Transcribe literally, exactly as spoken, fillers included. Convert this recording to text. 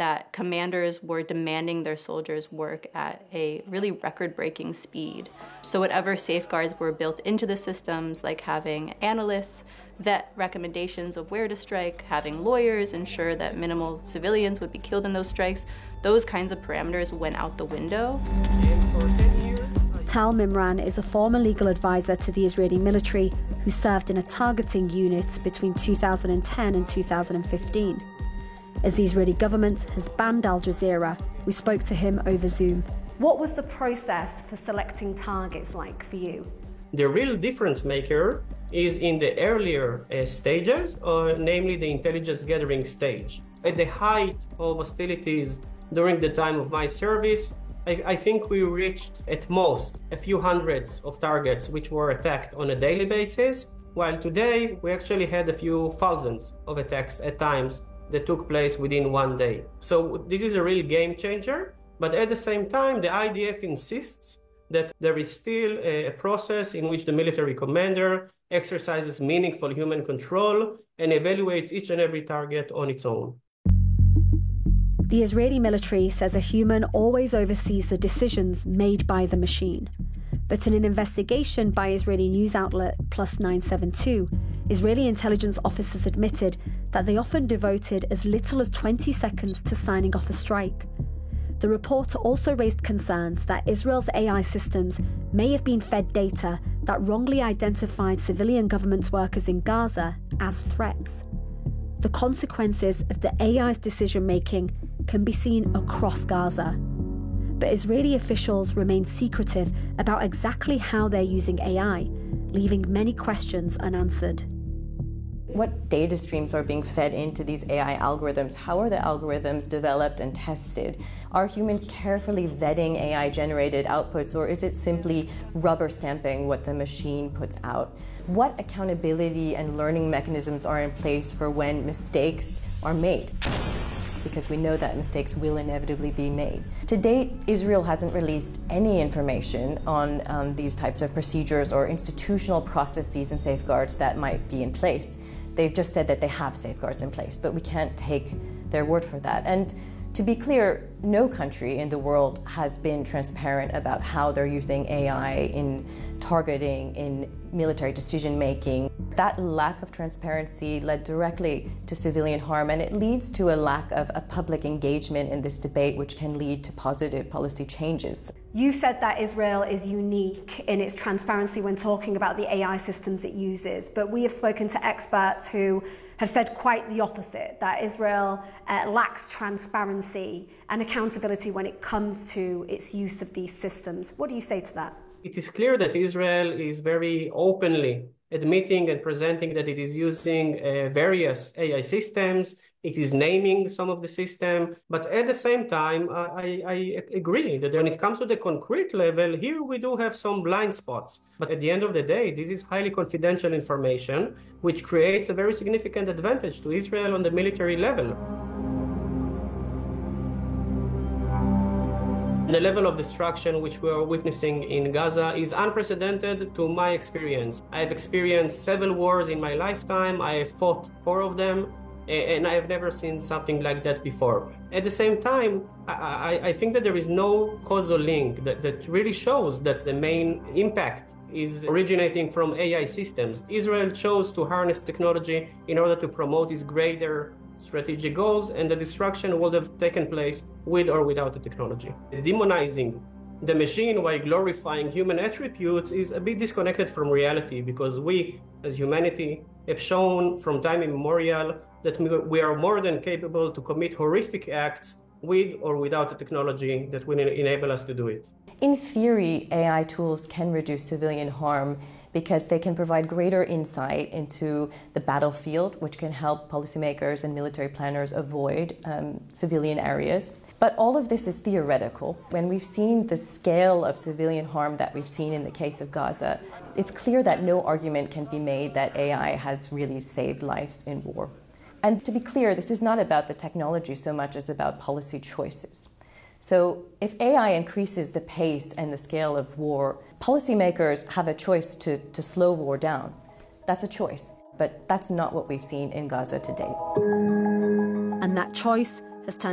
that commanders were demanding their soldiers work at a really record-breaking speed. So whatever safeguards were built into the systems, like having analysts vet recommendations of where to strike, having lawyers ensure that minimal civilians would be killed in those strikes, those kinds of parameters went out the window. Tal Mimran is a former legal advisor to the Israeli military who served in a targeting unit between two thousand ten and two thousand fifteen. As the Israeli government has banned Al Jazeera, we spoke to him over Zoom. What was the process for selecting targets like for you? The real difference maker is in the earlier uh, stages, uh, namely the intelligence gathering stage. At the height of hostilities during the time of my service, I, I think we reached at most a few hundreds of targets which were attacked on a daily basis, while today we actually had a few thousands of attacks at times that took place within one day. So this is a real game changer, but at the same time, the I D F insists that there is still a, a process in which the military commander exercises meaningful human control and evaluates each and every target on its own. The Israeli military says a human always oversees the decisions made by the machine. But in an investigation by Israeli news outlet Plus nine seven two, Israeli intelligence officers admitted that they often devoted as little as twenty seconds to signing off a strike. The report also raised concerns that Israel's A I systems may have been fed data that wrongly identified civilian government workers in Gaza as threats. The consequences of the A I's decision-making can be seen across Gaza. But Israeli officials remain secretive about exactly how they're using A I, leaving many questions unanswered. What data streams are being fed into these A I algorithms? How are the algorithms developed and tested? Are humans carefully vetting A I-generated outputs, or is it simply rubber stamping what the machine puts out? What accountability and learning mechanisms are in place for when mistakes are made? Because we know that mistakes will inevitably be made. To date, Israel hasn't released any information on um, these types of procedures or institutional processes and safeguards that might be in place. They've just said that they have safeguards in place, but we can't take their word for that. And to be clear, no country in the world has been transparent about how they're using A I in targeting, in military decision-making. That lack of transparency led directly to civilian harm, and it leads to a lack of a public engagement in this debate, which can lead to positive policy changes. You said that Israel is unique in its transparency when talking about the A I systems it uses, but we have spoken to experts who have said quite the opposite, that Israel uh, lacks transparency and accountability when it comes to its use of these systems. What do you say to that? It is clear that Israel is very openly admitting and presenting that it is using uh, various A I systems. It is naming some of the system, but at the same time, uh, I, I agree that when it comes to the concrete level, here we do have some blind spots. But at the end of the day, this is highly confidential information, which creates a very significant advantage to Israel on the military level. The level of destruction which we are witnessing in Gaza is unprecedented to my experience. I have experienced several wars in my lifetime. I have fought four of them, and I have never seen something like that before. At the same time, I, I, I think that there is no causal link that, that really shows that the main impact is originating from A I systems. Israel chose to harness technology in order to promote its greater strategic goals, and the destruction would have taken place with or without the technology. Demonizing the machine while glorifying human attributes is a bit disconnected from reality, because we, as humanity, have shown from time immemorial that we are more than capable to commit horrific acts with or without the technology that will enable us to do it. In theory, A I tools can reduce civilian harm because they can provide greater insight into the battlefield, which can help policymakers and military planners avoid um, civilian areas. But all of this is theoretical. When we've seen the scale of civilian harm that we've seen in the case of Gaza, it's clear that no argument can be made that A I has really saved lives in war. And to be clear, this is not about the technology so much as about policy choices. So if A I increases the pace and the scale of war, policymakers have a choice to, to slow war down. That's a choice, but that's not what we've seen in Gaza to date. And that choice has turned